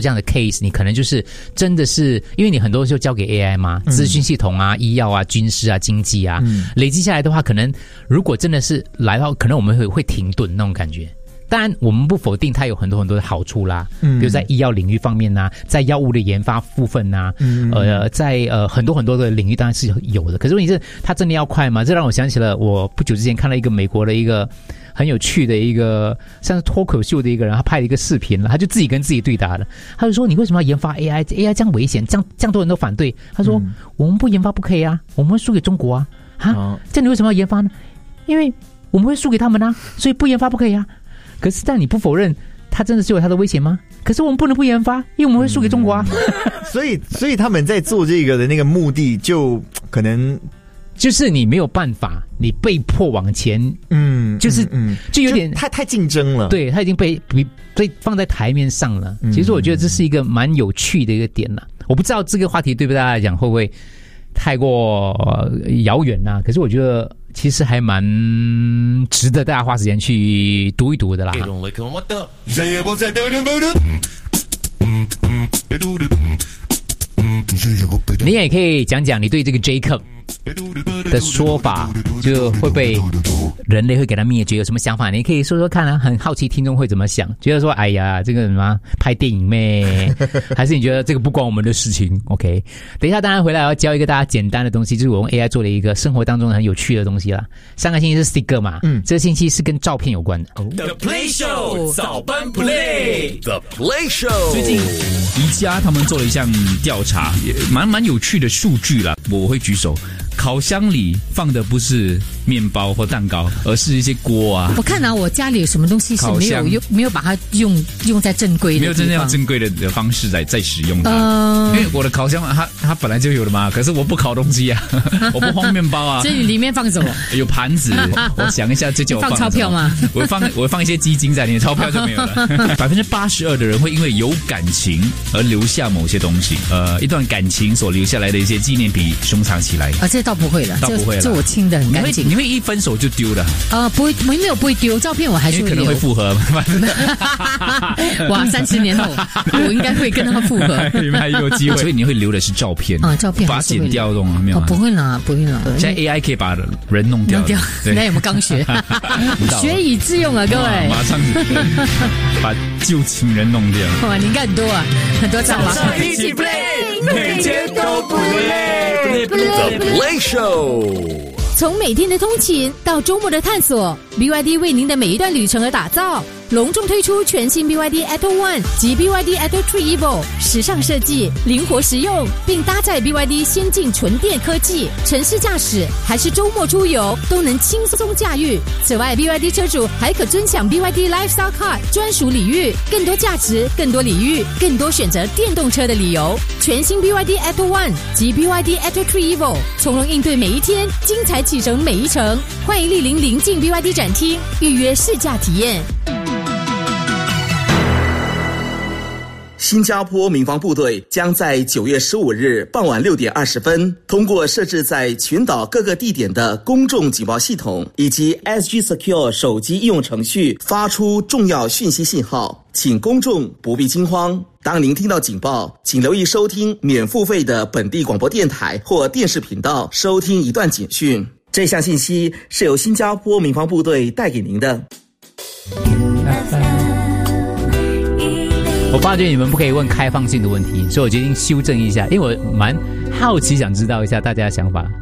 这样的 case， 你可能就是真的是因为你很多时候交给 AI 嘛，资讯系统啊、医药啊、军事啊、经济啊，累积下来的话，可能如果真的是来到，可能我们会停顿那种感觉。当然，我们不否定它有很多很多的好处啦，比如在医药领域方面呐，在药物的研发部分呐，在很多很多的领域当然是有的。可是问题是，它真的要快吗？这让我想起了我不久之前看了一个美国的一个很有趣的一个像是脱口秀的一个人，他拍了一个视频了，他就自己跟自己对答了。他就说：“你为什么要研发 AI？AI 这样危险，这样多人都反对。”他说：“我们不研发不可以啊，我们会输给中国啊！这样你为什么要研发呢？因为我们会输给他们啊，所以不研发不可以啊。”可是，但你不否认，它真的是有它的危险吗？可是我们不能不研发，因为我们会输给中国啊。 所以他们在做这个的那个目的，就可能就是你没有办法，你被迫往前，就有点太竞争了。 对，它已经被放在台面上了。其实我觉得这是一个蛮有趣的一个点了。我不知道这个话题对不对大家来讲会不会太过遥远啊？可是我觉得其实还蛮值得大家花时间去读一读的啦。你也可以讲讲你对这个 Jacob 的说法，就会被人类会给他灭绝有什么想法？你可以说说看啊，很好奇听众会怎么想，觉得说哎呀这个什么拍电影咩，还是你觉得这个不关我们的事情 ？OK， 等一下当然回来要教一个大家简单的东西，就是我用 AI 做了一个生活当中很有趣的东西啦。上个星期是 sticker 嘛，这个星期是跟照片有关的。 The Play Show 早班 Play，The Play Show 最近宜家他们做了一项调查，也蛮有趣的数据啦，我会举手。烤箱里放的不是面包或蛋糕，而是一些锅啊。 我看我家里有什么东西是没有把它用在正规的地方， 没有真正用正规的方式在使用它。因为我的烤箱它本来就有的嘛，可是我不烤东西啊，我不放面包啊。 所以你里面放什么？ 有盘子，我想一下，这叫我放钞票吗？ 我会放一些基金在里面，钞票就没有了。82%的人会因为有感情而留下某些东西，一段感情所留下来的一些纪念品收藏起来。 这倒不会了，这我清的很干净。 你会一分手就丢的？ 不会，没有不会丢，照片我还是会留。 可能会复合。 哇，30年后我应该会跟他复合。 你们还有机会，所以你会留的是照片啊，照片把它剪掉动没有？ 不会啦。 现在 AI 可以把人弄掉。 那有没有刚学？学以致用啊，各位！ 马上把旧情人弄掉。 哇，你应该很多啊，很多照啊。 一起 play， 每天都不累。The Play Show。 从每天的通勤到周末的探索 ，BYD 为您的每一段旅程而打造。隆重推出全新 BYD Atto One 及 BYD Atto 3 Evo， 时尚设计，灵活实用，并搭载 BYD 先进纯电科技，城市驾驶还是周末出游都能轻松驾驭。此外 ，BYD 车主还可尊享 BYD Lifestyle Card 专属礼遇，更多价值，更多礼遇，更多选择电动车的理由。全新 BYD Atto One 及 BYD Atto 3 Evo， 从容应对每一天，精彩启程每一程。欢迎莅临近 BYD 展厅，预约试驾体验。 新加坡民防部队将在9月15日傍晚6点20分，通过设置在群岛各个地点的公众警报系统以及 SG Secure 手机应用程序发出重要讯息信号，请公众不必惊慌。当您听到警报，请留意收听免付费的本地广播电台或电视频道，收听一段警讯。这项信息是由新加坡民防部队带给您的。 我发觉你们不可以问开放性的问题，所以我决定修正一下，因为我蛮好奇，想知道一下大家的想法。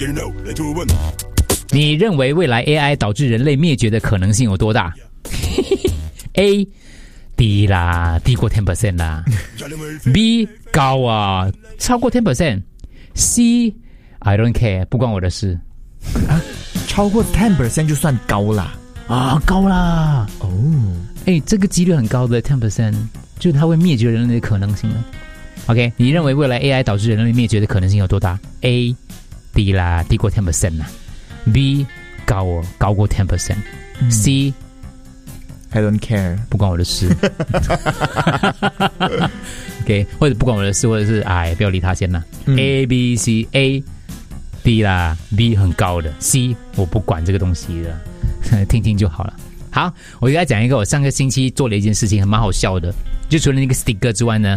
你认为未来 AI 导致人类灭绝的可能性有多大？A 低啦，低过 10% 啦。B 高啊，超过 10%。C I don't care， 不关我的事。 超过 10% 就算高啦。 高啦。这个几率很高的 10%， 就是它会灭绝人类的可能性了。OK， 你认为未来 AI 导致人类灭绝的可能性有多大？ A 低啦，低过 10% 啦。B 高过 10%。C I don't care， 不关我的事。OK， 或者不关我的事，或者是不要理他先啦。A B C A 低啦 ，B 很高的 ，C 我不管这个东西的，听听就好了。 好，我给大家讲一个我上个星期做了一件事情，还蛮好笑的。就除了那个 sticker 之外呢，